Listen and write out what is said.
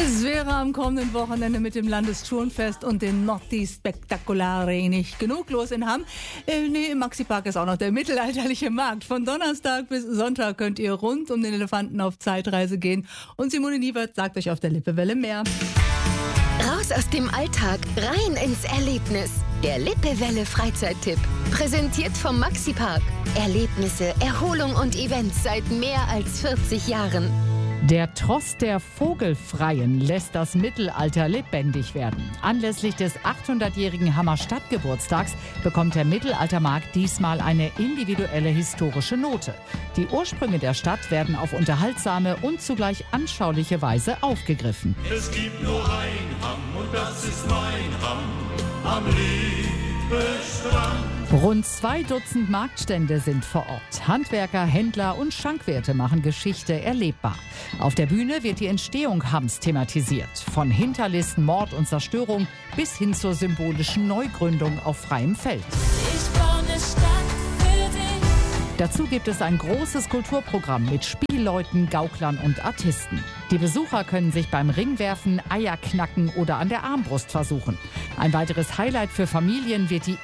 Es wäre am kommenden Wochenende mit dem Landesturnfest und den Notti Spettacolari nicht genug los in Hamm. Im Maxi-Park ist auch noch der mittelalterliche Markt. Von Donnerstag bis Sonntag könnt ihr rund um den Elefanten auf Zeitreise gehen. Und Simone Niewert sagt euch auf der Lippewelle mehr. Raus aus dem Alltag, rein ins Erlebnis. Der Lippewelle Freizeittipp. Präsentiert vom Maxi-Park. Erlebnisse, Erholung und Events seit mehr als 40 Jahren. Der Tross der Vogelfreien lässt das Mittelalter lebendig werden. Anlässlich des 800-jährigen Hammer Stadtgeburtstags bekommt der Mittelaltermarkt diesmal eine individuelle historische Note. Die Ursprünge der Stadt werden auf unterhaltsame und zugleich anschauliche Weise aufgegriffen. Es gibt nur ein Hamm und das ist mein Hamm am Lippe-Strand. Rund 2 Dutzend Marktstände sind vor Ort. Handwerker, Händler und Schankwirte machen Geschichte erlebbar. Auf der Bühne wird die Entstehung Hamms thematisiert. Von Hinterlisten, Mord und Zerstörung bis hin zur symbolischen Neugründung auf freiem Feld. Ich baue eine Stadt für dich. Dazu gibt es ein großes Kulturprogramm mit Spielleuten, Gauklern und Artisten. Die Besucher können sich beim Ringwerfen, Eierknacken oder an der Armbrust versuchen. Ein weiteres Highlight für Familien wird die